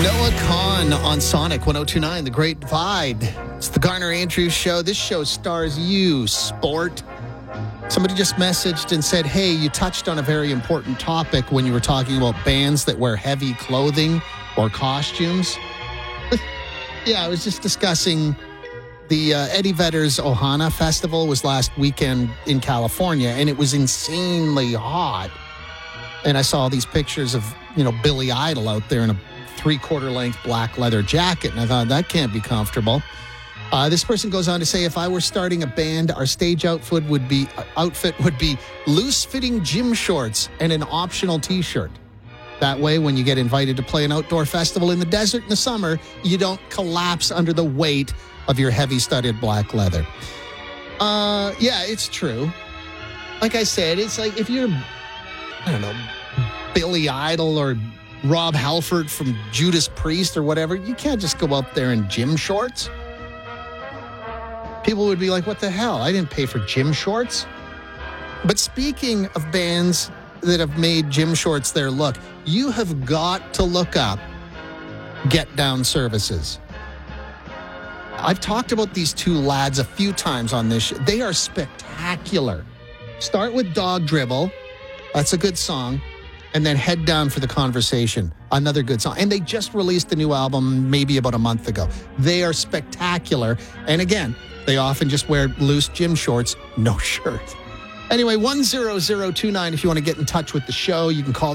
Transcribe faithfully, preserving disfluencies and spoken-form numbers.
Noah Kahn on Sonic one oh two point nine, The Great Divide. It's the Garner Andrews Show. This show stars you, sport. Somebody just messaged and said, hey, you touched on a very important topic when you were talking about bands that wear heavy clothing or costumes. Yeah, I was just discussing the uh, Eddie Vedder's Ohana Festival was last weekend in California, and it was insanely hot. And I saw these pictures of, you know, Billy Idol out there in a three-quarter length black leather jacket, and I thought, that can't be comfortable. Uh, this person goes on to say, if I were starting a band, our stage outfit would be uh, outfit would be loose-fitting gym shorts and an optional T-shirt. That way, when you get invited to play an outdoor festival in the desert in the summer, you don't collapse under the weight of your heavy-studded black leather. Uh, yeah, it's true. Like I said, it's like if you're, I don't know, Billy Idol or Rob Halford from Judas Priest or whatever, you can't just go out there in gym shorts. People would be like, what the hell? I didn't pay for gym shorts. But speaking of bands that have made gym shorts their look, you have got to look up Get Down Services. I've talked about these two lads a few times on this show. They are spectacular. Start with Dog Dribble. That's a good song. And then Head Down for the Conversation. Another good song. And they just released the new album maybe about a month ago. They are spectacular. And again, they often just wear loose gym shorts, no shirt. Anyway, one zero zero two nine if you want to get in touch with the show. You can call